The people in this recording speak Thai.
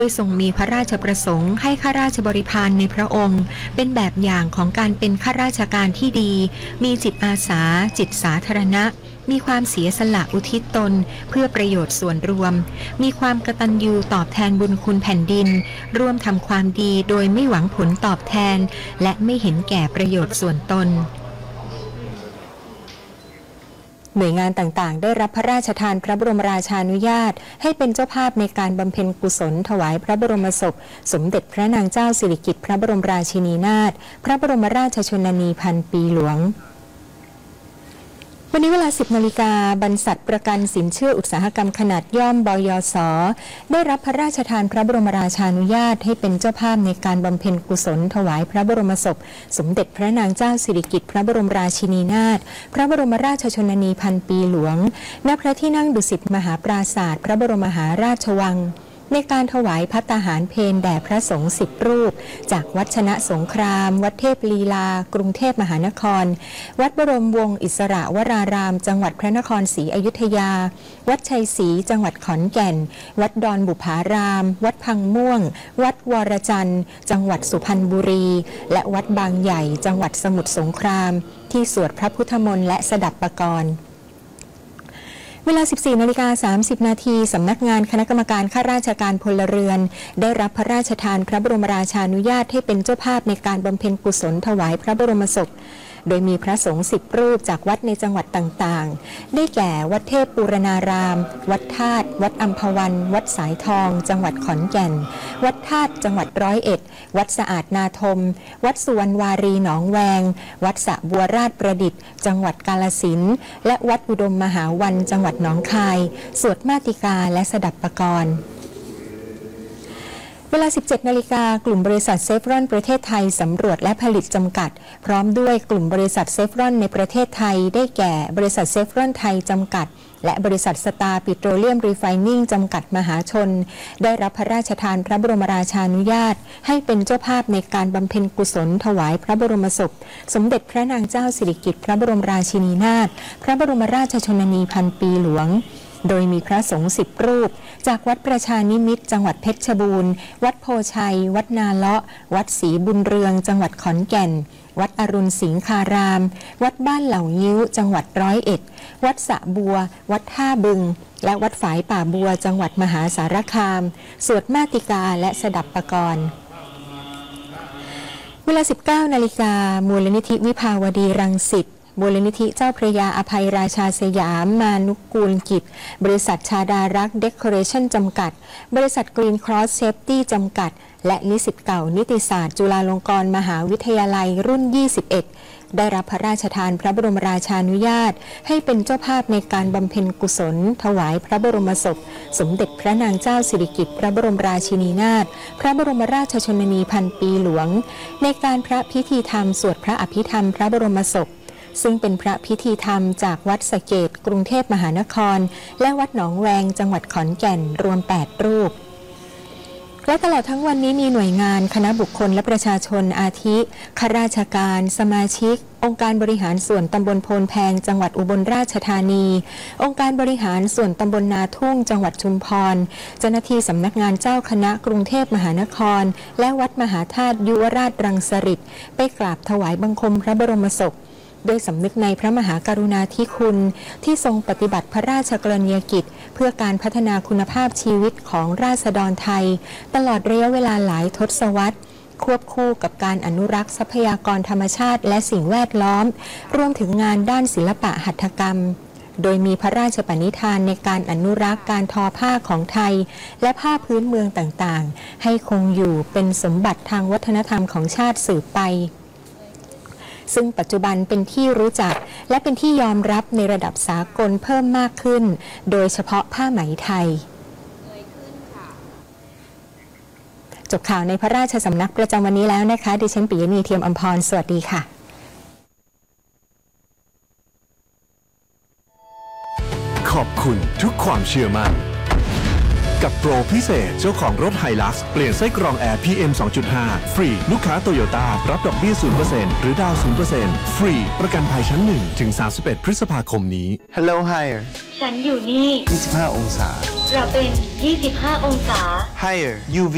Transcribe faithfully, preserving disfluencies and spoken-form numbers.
โดยทรงมีพระราชประสงค์ให้ข้าราชบริพารในพระองค์เป็นแบบอย่างของการเป็นข้าราชการที่ดีมีจิตอาสาจิตสาธารณะมีความเสียสละอุทิศตนเพื่อประโยชน์ส่วนรวมมีความกตัญญูตอบแทนบุญคุณแผ่นดินร่วมทำความดีโดยไม่หวังผลตอบแทนและไม่เห็นแก่ประโยชน์ส่วนตนหน่วยงานต่างๆได้รับพระราชทานพระบรมราชานุญาตให้เป็นเจ้าภาพในการบำเพ็ญกุศลถวายพระบรมศพสมเด็จพระนางเจ้าสิริกิติ์พระบรมราชินีนาถพระบรมราชชนนีพันปีหลวงวันนี้เวลา สิบนาฬิกาบรรษัทประกันสินเชื่ออุตสาหกรรมขนาดย่อมบยส.ได้รับพระราชทานพระบรมราชานุญาตให้เป็นเจ้าภาพในการบำเพ็ญกุศลถวายพระบรมศพสมเด็จพระนางเจ้าสิริกิติ์พระบรมราชินีนาถพระบรมราชชนนีพันปีหลวงณพระที่นั่งดุสิตมหาปราสาทพระบรมมหาราชวังในการถวายภัตตาหารเพลแด่พระสงฆ์สิบรูปจากวัดชนะสงครามวัดเทพลีลากรุงเทพมหานครวัดบรมวงศ์อิสระวรารามจังหวัดพระนครศรีอยุธยาวัดชัยศรีจังหวัดขอนแก่นวัดดอนบุภารามวัดพังม่วงวัดวรจันทร์จังหวัดสุพรรณบุรีและวัดบางใหญ่จังหวัดสมุทรสงครามที่สวดพระพุทธมนต์และสดับปกรณ์เวลา สิบสี่นาฬิกาสามสิบนาทีสำนักงานคณะกรรมการข้าราชการพลเรือนได้รับพระราชทานพระบรมราชานุญาตให้เป็นเจ้าภาพในการบำเพ็ญกุศลถวายพระบรมศพโดยมีพระสงฆ์สิบรูปจากวัดในจังหวัดต่างๆได้แก่วัดเทพปูรณารามวัดธาตุวัดอัมพวันวัดสายทองจังหวัดขอนแก่นวัดธาตุจังหวัดร้อยเอ็ดวัดสะอาดนาทมวัดสุวรรณวารีหนองแวงวัดสะบัวราชประดิษฐ์จังหวัดกาฬสินธุ์และวัดอุดมมหาวันจังหวัดหนองคายสวดมาติกาและสดับปกรณ์เวลา สิบเจ็ดนาฬิกากลุ่มบริษัทเซฟรอนประเทศไทยสำรวจและผลิตจำกัดพร้อมด้วยกลุ่มบริษัทเซฟรอนในประเทศไทยได้แก่บริษัทเซฟรอนไทยจำกัดและบริษัทสตาร์ปิโตรเลียมรีไฟนิ่งจำกัดมหาชนได้รับพระราชทานพระบรมราชานุญาตให้เป็นเจ้าภาพในการบำเพ็ญกุศลถวายพระบรมศพสมเด็จพระนางเจ้าสิริกิติ์พระบรมราชินีนาถพระบรมราชชนนีพันปีหลวงโดยมีพระสงฆ์สิบรูปจากวัดประชานิมิตรจังหวัดเพชรบูรณ์วัดโพชัยวัดนาเลาะวัดศรีบุญเรืองจังหวัดขอนแก่นวัดอรุณสิงคารามวัดบ้านเหล่ายิ้วจังหวัดร้อยเอ็ดวัดสะบัววัดท่าบึงและวัดฝายป่าบัวจังหวัดมหาสารคามสวดมาติกาและสดับปกรณ์เวลา สิบเก้านาฬิกามูลนิธิวิภาวดีรังสิตมูลนิธิเจ้าพระยาอภัยราชาสยามมานุกูลกิจบริษัทชาดารักษ์เดคอเรชั่นจำกัดบริษัทกรีนครอสเซฟตี้จำกัดและนิสิตเก่านิติศาสตร์จุฬาลงกรณ์มหาวิทยาลัยรุ่นยี่สิบเอ็ดได้รับพระราชทานพระบรมราชานุญาตให้เป็นเจ้าภาพในการบำเพ็ญกุศลถวายพระบรมศพสมเด็จพระนางเจ้าสิริกิติ์พระบรมราชินีนาถพระบรมราชชนนีพันปีหลวงในการพระพิธีธรรมสวดพระอภิธรรมพระบรมศพซึ่งเป็นพระพิธีธรรมจากวัดสะเกษกรุงเทพมหานครและวัดหนองแวงจังหวัดขอนแก่นรวมแปดรูปและตลอดทั้งวันนี้มีหน่วยงานคณะบุคคลและประชาชนอาทิข้าราชการสมาชิกองค์การบริหารส่วนตำบลโพนแพงจังหวัดอุบลราชธานีองค์การบริหารส่วนตำบลนาทุ่งจังหวัดชุมพรเจ้าหน้าที่สำนักงานเจ้าคณะกรุงเทพมหานครและวัดมหาธาตุยุวราชรังสฤษฎ์ไปกราบถวายบังคมพระบรมศพโดยสำนึกในพระมหากรุณาธิคุณที่ทรงปฏิบัติพระราชกรณียกิจเพื่อการพัฒนาคุณภาพชีวิตของราษฎรไทยตลอดระยะเวลาหลายทศวรรษควบคู่กับการอนุรักษ์ทรัพยากรธรรมชาติและสิ่งแวดล้อมรวมถึงงานด้านศิลปะหัตถกรรมโดยมีพระราชปณิธานในการอนุรักษ์การทอผ้าของไทยและผ้าพื้นเมืองต่างๆให้คงอยู่เป็นสมบัติทางวัฒนธรรมของชาติสืบไปซึ่งปัจจุบันเป็นที่รู้จักและเป็นที่ยอมรับในระดับสากลเพิ่มมากขึ้นโดยเฉพาะผ้าไหมไทยจบข่าวในพระราชสำนักประจำวันนี้แล้วนะคะดิฉันปิยณีเทียมอมพรสวัสดีค่ะขอบคุณทุกความเชื่อมั่นกับโปรพิเศษเจ้าของรถไฮลักซ์เปลี่ยนไส้กรองแอร์ พี เอ็ม สองจุดห้า ฟรีลูกค้าโตโยต้ารับดอกเบี้ย ศูนย์เปอร์เซ็นต์ หรือดาว ศูนย์เปอร์เซ็นต์ ฟรีประกันภัยชั้นหนึ่งถึงสามสิบเอ็ดพฤษภาคมนี้ Hello Higher ฉันอยู่นี่ยี่สิบห้าองศาเราเป็น ยี่สิบห้า องศา Higher ยู วี